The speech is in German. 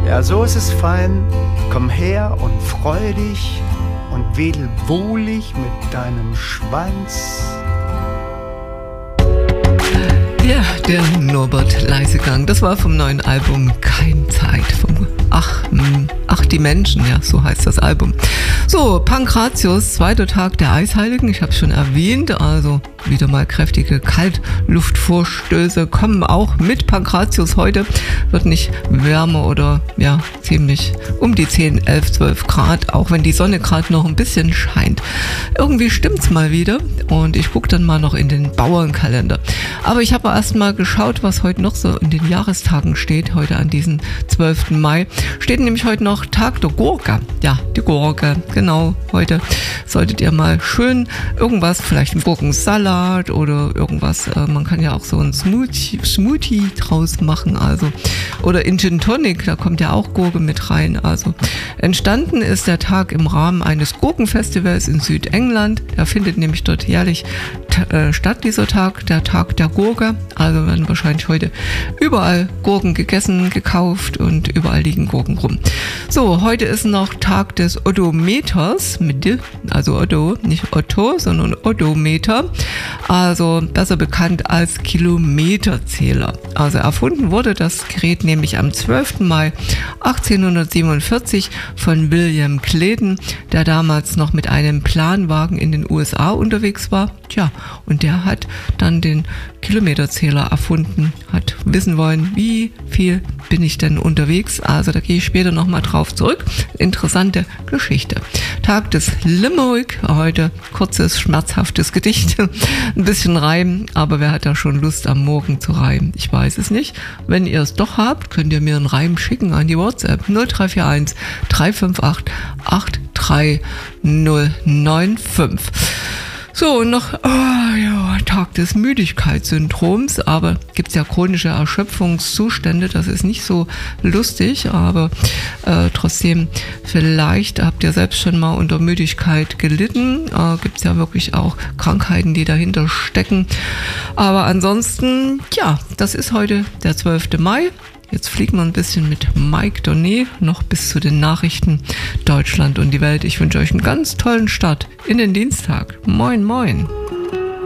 Ja, so ist es fein. Komm her und freu dich und wedel wohlig mit deinem Schwanz. Ja, der Norbert Leisegang, das war vom neuen Album Kein Zeit, vom Ach, die Menschen, ja, so heißt das Album. So, Pankratius, zweiter Tag der Eisheiligen, ich habe es schon erwähnt, also wieder mal kräftige Kaltluftvorstöße kommen auch mit Pankratius heute, wird nicht wärmer oder ja, ziemlich um die 10, 11, 12 Grad, auch wenn die Sonne gerade noch ein bisschen scheint. Irgendwie stimmt's mal wieder und ich gucke dann mal noch in den Bauernkalender. Aber ich habe erst mal geschaut, was heute noch so in den Jahrestagen steht, heute an diesem 12. Mai. Steht nämlich heute noch Tag der Gurke. Ja, die Gurke, genau. Heute solltet ihr mal schön irgendwas, vielleicht einen Gurkensalat oder irgendwas, man kann ja auch so einen Smoothie draus machen, also, oder in Gin Tonic, da kommt ja auch Gurke mit rein. Also entstanden ist der Tag im Rahmen eines Gurkenfestivals in Südengland. Der findet nämlich dort jährlich statt, dieser Tag, der Tag der Gurke. Also werden wahrscheinlich heute überall Gurken gegessen, gekauft und überall liegen Gurken rum. So, heute ist noch Tag des Odometers, mit D, also Otto, nicht Otto, sondern Odometer, also besser bekannt als Kilometerzähler. Also erfunden wurde das Gerät nämlich am 12. Mai 1847 von William Clayton, der damals noch mit einem Planwagen in den USA unterwegs war. Tja, und der hat dann den Kilometerzähler erfunden, hat wissen wollen, wie viel bin ich denn unterwegs. Also da gehe ich später nochmal drauf zurück. Interessante Geschichte. Tag des Limerick, heute kurzes, schmerzhaftes Gedicht. Ein bisschen Reim, aber wer hat da schon Lust am Morgen zu reimen? Ich weiß es nicht. Wenn ihr es doch habt, könnt ihr mir einen Reim schicken an die WhatsApp 0341 358 83095. So, und noch Tag des Müdigkeitssyndroms, aber gibt es ja chronische Erschöpfungszustände, das ist nicht so lustig, aber trotzdem, vielleicht habt ihr selbst schon mal unter Müdigkeit gelitten, gibt es ja wirklich auch Krankheiten, die dahinter stecken, aber ansonsten, ja, das ist heute der 12. Mai. Jetzt fliegen wir ein bisschen mit Mike Dornet noch bis zu den Nachrichten Deutschland und die Welt. Ich wünsche euch einen ganz tollen Start in den Dienstag. Moin, moin.